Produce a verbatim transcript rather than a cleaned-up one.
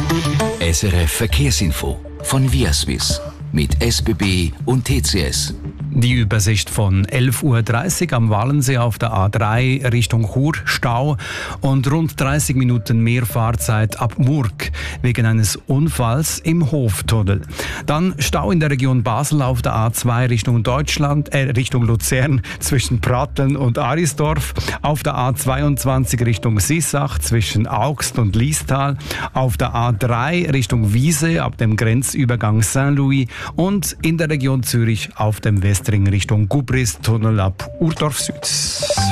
S R F Verkehrsinfo von Viaswiss mit S B B und T C S. Die Übersicht von elf Uhr dreißig am Wallensee auf der A drei Richtung Chur, Stau und rund dreißig Minuten mehr Fahrzeit ab Murg wegen eines Unfalls im Hoftunnel. Dann Stau in der Region Basel auf der A zwei Richtung Deutschland, äh, Richtung Luzern zwischen Pratteln und Arisdorf, auf der A zweiundzwanzig Richtung Sissach zwischen Augst und Liestal, auf der A drei Richtung Wiese ab dem Grenzübergang Saint-Louis und in der Region Zürich auf dem Westring Richtung Gubrist Tunnel ab Urdorf Süd.